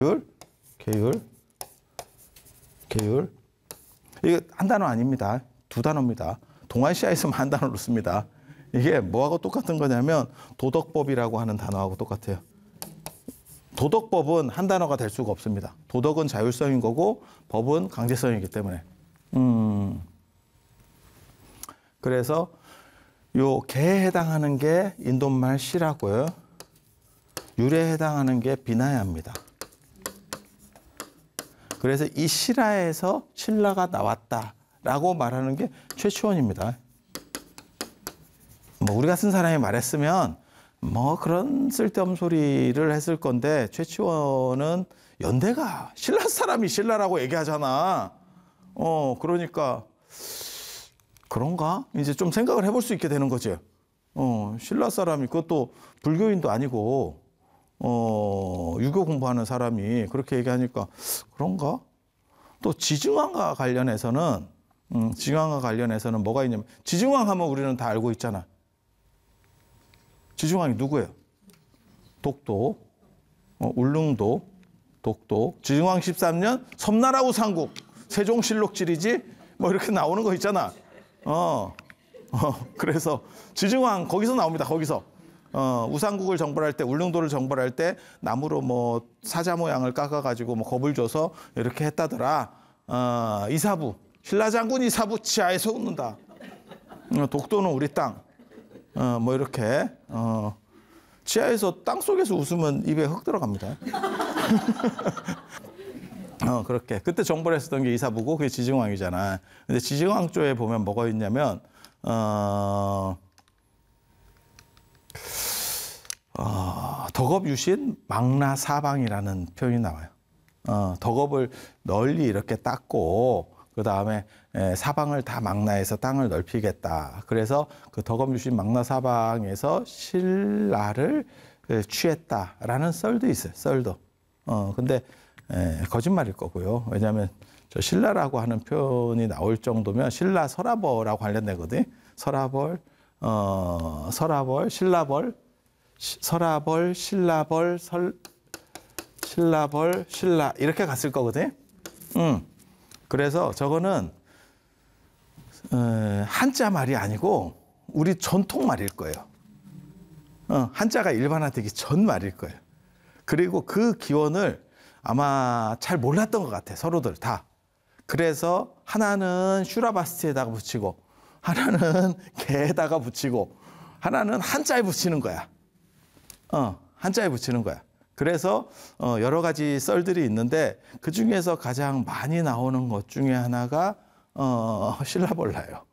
계율. 이게 한 단어 아닙니다. 두 단어입니다. 동아시아에서만 한 단어로 씁니다. 이게 뭐하고 똑같은 거냐면 도덕법이라고 하는 단어하고 똑같아요. 도덕법은 한 단어가 될 수가 없습니다. 도덕은 자율성인 거고 법은 강제성이기 때문에. 그래서 요 개에 해당하는 게 인도말 시라고요. 율에 해당하는 게 비나야입니다. 그래서 이 시라에서 신라가 나왔다라고 말하는 게 최치원입니다. 뭐 우리가 쓴 사람이 말했으면 뭐 그런 쓸데없는 소리를 했을 건데 최치원은 연대가 신라 사람이 신라라고 얘기하잖아. 그러니까 그런가? 이제 좀 생각을 해볼 수 있게 되는 거지. 신라 사람이 그것도 불교인도 아니고 유교 공부하는 사람이 그렇게 얘기하니까 그런가? 또 지증왕과 관련해서는 뭐가 있냐면 지증왕 하면 우리는 다 알고 있잖아. 지증왕이 누구예요? 독도, 울릉도, 독도, 지증왕 13년 섬나라 우상국, 세종실록지리지 뭐 이렇게 나오는 거 있잖아. 그래서 지증왕 거기서 나옵니다. 거기서 우상국을 정벌할 때, 울릉도를 정벌할 때 나무로 뭐 사자 모양을 깎아가지고 뭐 겁을 줘서 이렇게 했다더라. 이사부, 신라장군 이사부 치하에서 웃는다. 독도는 우리 땅. 뭐 이렇게 치하에서 땅 속에서 웃으면 입에 흙 들어갑니다. 그렇게 그때 정벌했었던 게 이사부고 그게 지증왕이잖아. 근데 지증왕 쪽에 보면 뭐가 있냐면 덕업유신 망나사방이라는 표현이 나와요. 덕업을 널리 이렇게 닦고 그 다음에 사방을 다 망라해서 땅을 넓히겠다. 그래서 그 덕업유신 망나사방에서 신라를 취했다라는 썰도 있어요. 썰도. 근데 거짓말일 거고요. 왜냐하면 저 신라라고 하는 표현이 나올 정도면 신라 설화벌하고 관련되거든. 설화벌, 신라벌, 설화벌, 신라벌, 신라벌, 신라 이렇게 갔을 거거든. 그래서 저거는 한자 말이 아니고 우리 전통 말일 거예요. 한자가 일반화되기 전 말일 거예요. 그리고 그 기원을 아마 잘 몰랐던 것 같아. 서로들 다. 그래서 하나는 슈라바스트에다가 붙이고 하나는 개에다가 붙이고 하나는 한자에 붙이는 거야. 한자에 붙이는 거야. 그래서 여러 가지 썰들이 있는데 그 중에서 가장 많이 나오는 것 중에 하나가 신라벌라예요.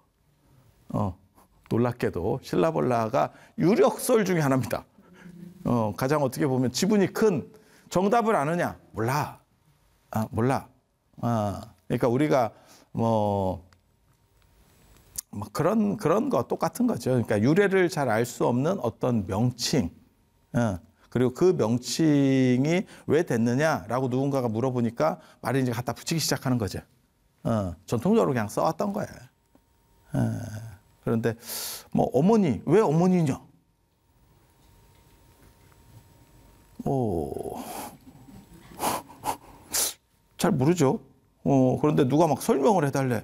놀랍게도 신라벌라가 유력 썰 중에 하나입니다. 가장 어떻게 보면 지분이 큰. 정답을 아느냐? 몰라. 몰라. 그러니까 우리가 뭐 그런 거 똑같은 거죠. 그러니까 유래를 잘 알 수 없는 어떤 명칭. 그리고 그 명칭이 왜 됐느냐라고 누군가가 물어보니까 말을 이제 갖다 붙이기 시작하는 거죠. 전통적으로 그냥 써왔던 거예요. 그런데 뭐 어머니, 왜 어머니냐? 잘 모르죠. 그런데 누가 막 설명을 해달래.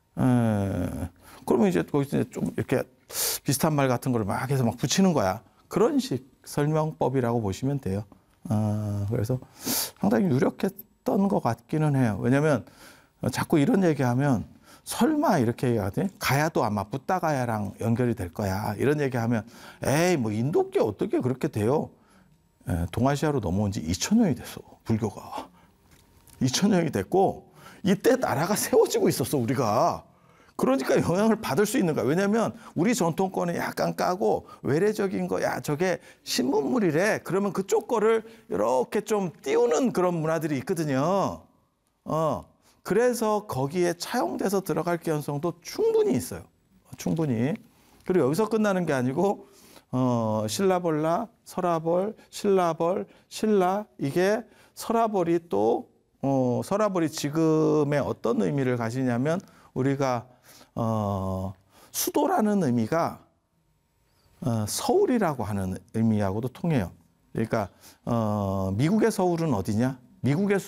그러면 이제 거기서 좀 이렇게 비슷한 말 같은 걸 막 해서 막 붙이는 거야. 그런 식 설명법이라고 보시면 돼요. 그래서 상당히 유력했던 것 같기는 해요. 왜냐면 자꾸 이런 얘기하면 설마 이렇게 얘기하거든. 가야도 아마 붓다가야랑 연결이 될 거야. 이런 얘기하면 에이 뭐 인도께 어떻게 그렇게 돼요. 동아시아로 넘어온 지 2000년이 됐어. 불교가. 2000년이 됐고 이때 나라가 세워지고 있었어. 우리가. 그러니까 영향을 받을 수 있는 거야. 왜냐하면 우리 전통권에 약간 까고 외래적인 거야. 저게 신문물이래. 그러면 그쪽 거를 이렇게 좀 띄우는 그런 문화들이 있거든요. 그래서 거기에 차용돼서 들어갈 가능성도 충분히 있어요. 충분히. 그리고 여기서 끝나는 게 아니고 신라벌라, 설화벌, 신라벌, 신라 이게 설화벌이 또 설화벌이 지금의 어떤 의미를 가지냐면 우리가 수도라는 의미가 서울이라고 하는 의미하고도 통해요. 그러니까 미국의 서울은 어디냐? 미국의